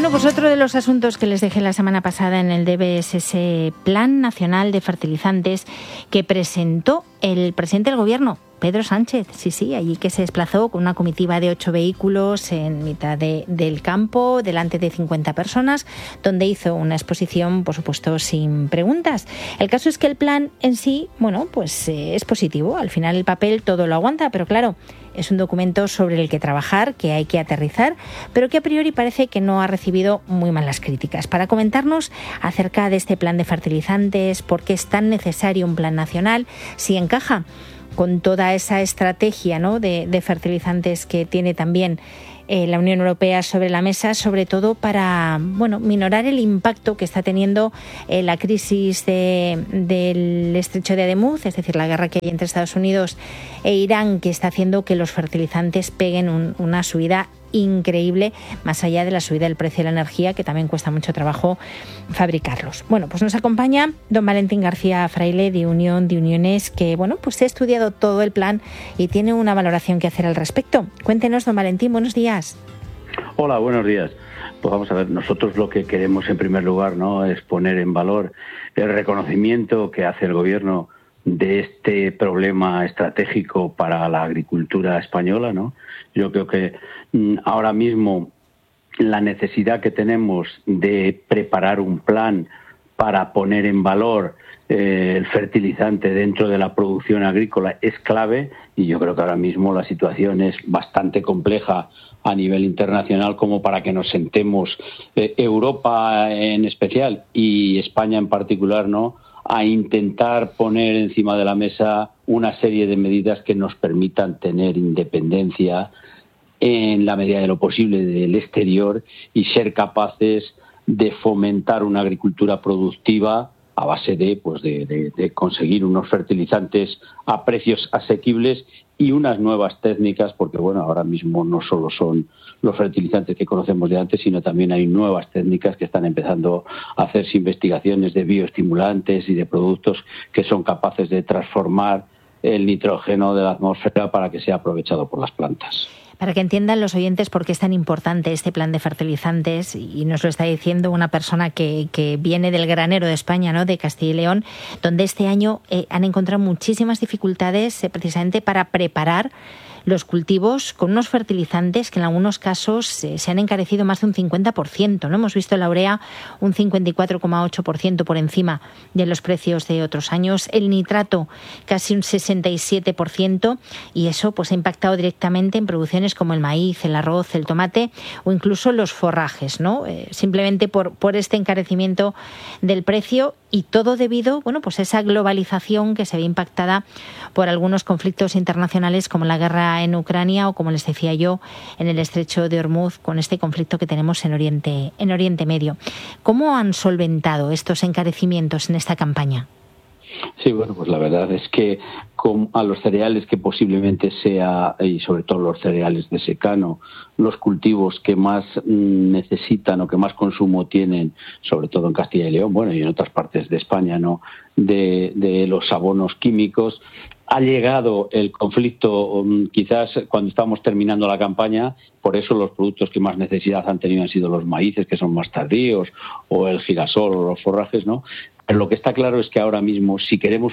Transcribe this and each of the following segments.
Bueno, pues otro de los asuntos que les dejé la semana pasada en el DEVE es ese Plan Nacional de Fertilizantes que presentó el presidente del Gobierno, Pedro Sánchez. Sí, allí que se desplazó con una comitiva de 8 vehículos en mitad del campo, delante de 50 personas, donde hizo una exposición, por supuesto, sin preguntas. El caso es que el plan en sí, bueno, pues es positivo. Al final el papel todo lo aguanta, pero claro, es un documento sobre el que trabajar, que hay que aterrizar, pero que a priori parece que no ha recibido muy malas críticas. Para comentarnos acerca de este plan de fertilizantes, por qué es tan necesario un plan nacional, si encaja con toda esa estrategia, ¿no?, de fertilizantes que tiene también la Unión Europea sobre la mesa, sobre todo para minorar el impacto que está teniendo la crisis del estrecho de Ademuz, es decir, la guerra que hay entre Estados Unidos e Irán, que está haciendo que los fertilizantes peguen una subida increíble, más allá de la subida del precio de la energía, que también cuesta mucho trabajo fabricarlos. Bueno, pues nos acompaña don Valentín García Fraile, de Unión de Uniones, que pues ha estudiado todo el plan y tiene una valoración que hacer al respecto. Cuéntenos, don Valentín, buenos días. Hola, buenos días. Pues vamos a ver, nosotros lo que queremos en primer lugar, ¿no?, es poner en valor el reconocimiento que hace el Gobierno de este problema estratégico para la agricultura española, ¿no? Yo creo que ahora mismo la necesidad que tenemos de preparar un plan para poner en valor el fertilizante dentro de la producción agrícola es clave, y yo creo que ahora mismo la situación es bastante compleja a nivel internacional como para que nos sentemos, Europa en especial y España en particular, ¿no?, a intentar poner encima de la mesa una serie de medidas que nos permitan tener independencia en la medida de lo posible del exterior y ser capaces de fomentar una agricultura productiva a base de conseguir unos fertilizantes a precios asequibles y unas nuevas técnicas, porque ahora mismo no solo son los fertilizantes que conocemos de antes, sino también hay nuevas técnicas que están empezando a hacerse investigaciones de bioestimulantes y de productos que son capaces de transformar el nitrógeno de la atmósfera para que sea aprovechado por las plantas. Para que entiendan los oyentes por qué es tan importante este plan de fertilizantes, y nos lo está diciendo una persona que viene del granero de España, ¿no?, de Castilla y León, donde este año han encontrado muchísimas dificultades precisamente para preparar los cultivos con unos fertilizantes que en algunos casos se han encarecido más de un 50%, ¿no? Hemos visto la urea un 54,8% por encima de los precios de otros años, el nitrato casi un 67%, y eso pues ha impactado directamente en producciones como el maíz, el arroz, el tomate o incluso los forrajes, ¿no? Simplemente por este encarecimiento del precio, y todo debido, pues a esa globalización que se ve impactada por algunos conflictos internacionales como la guerra en Ucrania o, como les decía yo, en el estrecho de Hormuz, con este conflicto que tenemos en Oriente Medio. ¿Cómo han solventado estos encarecimientos en esta campaña? Sí, pues la verdad es que a los cereales que posiblemente sea, y sobre todo los cereales de secano, los cultivos que más necesitan o que más consumo tienen, sobre todo en Castilla y León, y en otras partes de España, ¿no?, de los abonos químicos, ha llegado el conflicto quizás cuando estamos terminando la campaña, por eso los productos que más necesidad han tenido han sido los maíces, que son más tardíos, o el girasol o los forrajes, ¿no? Pero lo que está claro es que ahora mismo, si queremos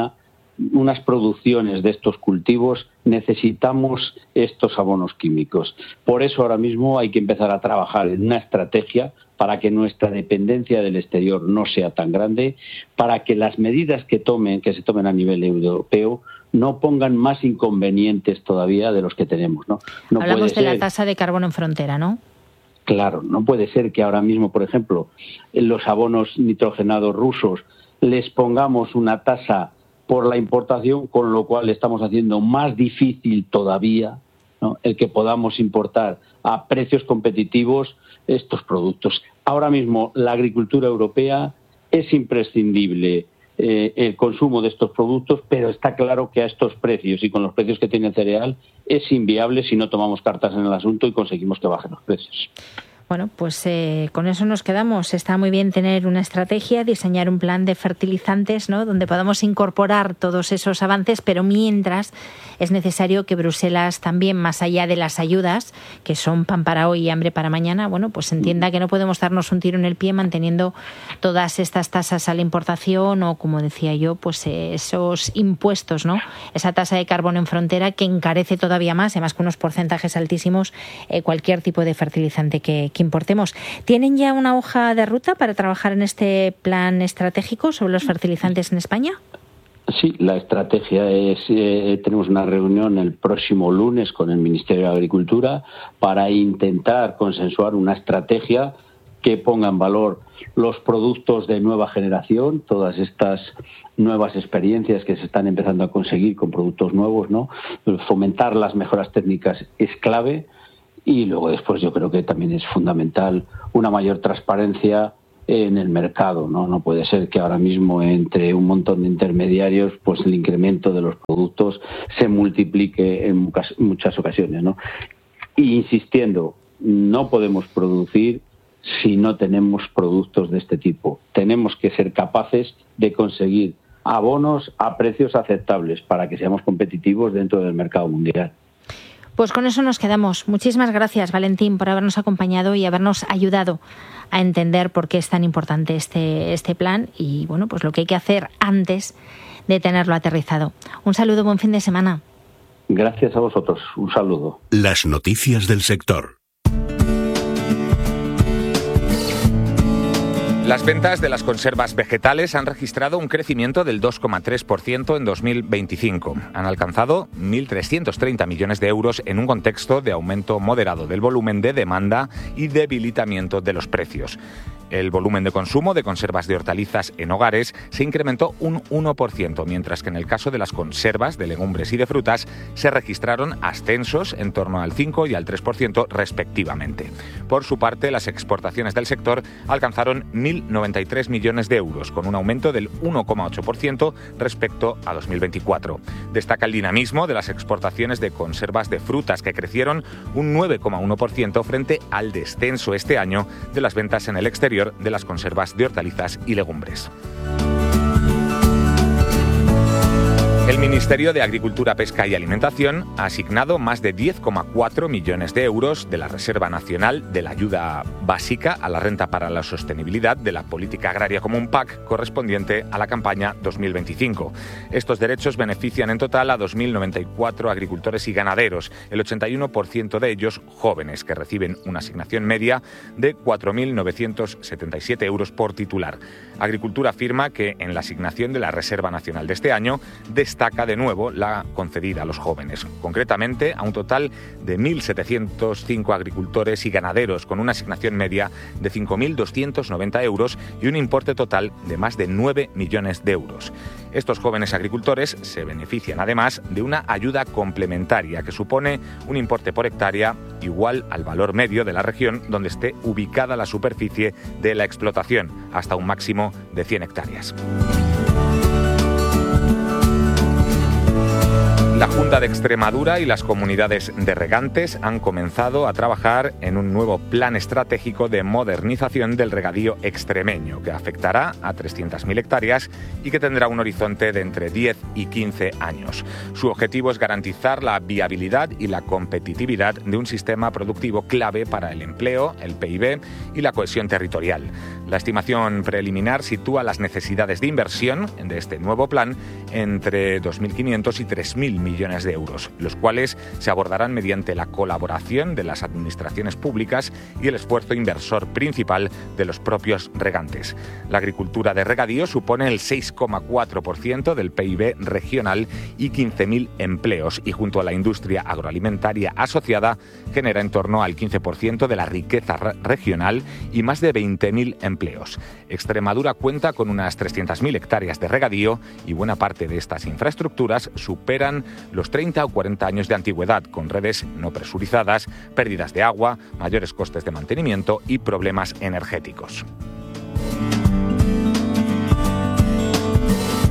unas producciones de estos cultivos, necesitamos estos abonos químicos. Por eso ahora mismo hay que empezar a trabajar en una estrategia para que nuestra dependencia del exterior no sea tan grande, para que las medidas que se tomen a nivel europeo no pongan más inconvenientes todavía de los que tenemos, ¿no? Hablamos de la tasa de carbono en frontera, ¿no? Claro, no puede ser que ahora mismo, por ejemplo, en los abonos nitrogenados rusos les pongamos una tasa por la importación, con lo cual estamos haciendo más difícil todavía, ¿no?, el que podamos importar a precios competitivos estos productos. Ahora mismo la agricultura europea es imprescindible el consumo de estos productos, pero está claro que a estos precios y con los precios que tiene el cereal es inviable si no tomamos cartas en el asunto y conseguimos que bajen los precios. Bueno, pues con eso nos quedamos. Está muy bien tener una estrategia, diseñar un plan de fertilizantes, ¿no?, donde podamos incorporar todos esos avances, pero mientras es necesario que Bruselas también, más allá de las ayudas, que son pan para hoy y hambre para mañana, bueno, pues entienda que no podemos darnos un tiro en el pie manteniendo todas estas tasas a la importación o, como decía yo, pues esos impuestos, ¿no? Esa tasa de carbono en frontera que encarece todavía más, además con unos porcentajes altísimos, cualquier tipo de fertilizante que importemos. ¿Tienen ya una hoja de ruta para trabajar en este plan estratégico sobre los fertilizantes en España? Sí, la estrategia es, tenemos una reunión el próximo lunes con el Ministerio de Agricultura para intentar consensuar una estrategia que ponga en valor los productos de nueva generación, todas estas nuevas experiencias que se están empezando a conseguir con productos nuevos, ¿no? Fomentar las mejoras técnicas es clave. Y luego después yo creo que también es fundamental una mayor transparencia en el mercado, ¿no? No puede ser que ahora mismo entre un montón de intermediarios pues el incremento de los productos se multiplique en muchas ocasiones, ¿no? Y insistiendo, no podemos producir si no tenemos productos de este tipo. Tenemos que ser capaces de conseguir abonos a precios aceptables para que seamos competitivos dentro del mercado mundial. Pues con eso nos quedamos. Muchísimas gracias, Valentín, por habernos acompañado y habernos ayudado a entender por qué es tan importante este plan y, bueno, pues lo que hay que hacer antes de tenerlo aterrizado. Un saludo, buen fin de semana. Gracias a vosotros. Un saludo. Las noticias del sector. Las ventas de las conservas vegetales han registrado un crecimiento del 2,3% en 2025. Han alcanzado 1.330 millones de euros en un contexto de aumento moderado del volumen de demanda y debilitamiento de los precios. El volumen de consumo de conservas de hortalizas en hogares se incrementó un 1%, mientras que en el caso de las conservas de legumbres y de frutas se registraron ascensos en torno al 5 y al 3% respectivamente. Por su parte, las exportaciones del sector alcanzaron 1.093 millones de euros, con un aumento del 1,8% respecto a 2024. Destaca el dinamismo de las exportaciones de conservas de frutas, que crecieron un 9,1% frente al descenso este año de las ventas en el exterior de las conservas de hortalizas y legumbres. El Ministerio de Agricultura, Pesca y Alimentación ha asignado más de 10,4 millones de euros de la Reserva Nacional de la Ayuda Básica a la Renta para la Sostenibilidad de la Política Agraria Común PAC, correspondiente a la campaña 2025. Estos derechos benefician en total a 2.094 agricultores y ganaderos, el 81% de ellos jóvenes, que reciben una asignación media de 4.977 euros por titular. Agricultura afirma que en la asignación de la Reserva Nacional de este año destaca de nuevo la concedida a los jóvenes, concretamente a un total de 1.705 agricultores y ganaderos, con una asignación media de 5.290 euros y un importe total de más de 9 millones de euros. Estos jóvenes agricultores se benefician además de una ayuda complementaria que supone un importe por hectárea igual al valor medio de la región donde esté ubicada la superficie de la explotación, hasta un máximo de 100 hectáreas. La Junta de Extremadura y las comunidades de regantes han comenzado a trabajar en un nuevo plan estratégico de modernización del regadío extremeño, que afectará a 300.000 hectáreas y que tendrá un horizonte de entre 10 y 15 años. Su objetivo es garantizar la viabilidad y la competitividad de un sistema productivo clave para el empleo, el PIB y la cohesión territorial. La estimación preliminar sitúa las necesidades de inversión de este nuevo plan entre 2.500 y 3.000 millones de euros, los cuales se abordarán mediante la colaboración de las administraciones públicas y el esfuerzo inversor principal de los propios regantes. La agricultura de regadío supone el 6,4% del PIB regional y 15.000 empleos, y junto a la industria agroalimentaria asociada genera en torno al 15% de la riqueza regional y más de 20.000 empleos. Extremadura cuenta con unas 300.000 hectáreas de regadío y buena parte de estas infraestructuras superan los 30 o 40 años de antigüedad, con redes no presurizadas, pérdidas de agua, mayores costes de mantenimiento y problemas energéticos.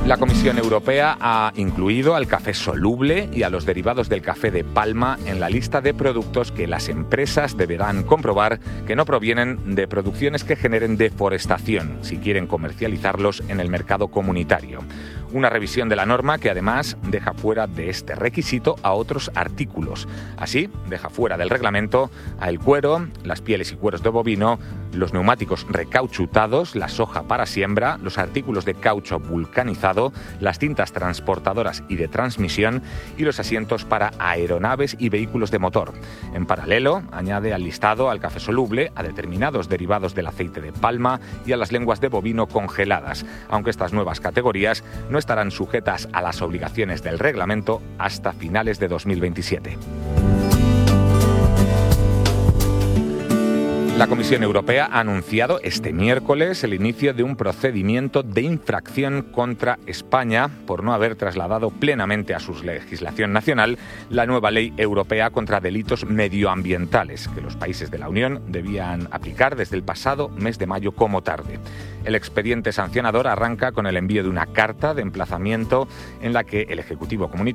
La Comisión Europea ha incluido al café soluble y a los derivados del café de palma en la lista de productos que las empresas deberán comprobar que no provienen de producciones que generen deforestación si quieren comercializarlos en el mercado comunitario. Una revisión de la norma que además deja fuera de este requisito a otros artículos. Así, deja fuera del reglamento a el cuero, las pieles y cueros de bovino, los neumáticos recauchutados, la soja para siembra, los artículos de caucho vulcanizado, las cintas transportadoras y de transmisión y los asientos para aeronaves y vehículos de motor. En paralelo, añade al listado al café soluble, a determinados derivados del aceite de palma y a las lenguas de bovino congeladas, aunque estas nuevas categorías no estarán sujetas a las obligaciones del reglamento hasta finales de 2027. La Comisión Europea ha anunciado este miércoles el inicio de un procedimiento de infracción contra España por no haber trasladado plenamente a su legislación nacional la nueva ley europea contra delitos medioambientales que los países de la Unión debían aplicar desde el pasado mes de mayo como tarde. El expediente sancionador arranca con el envío de una carta de emplazamiento en la que el Ejecutivo comunitario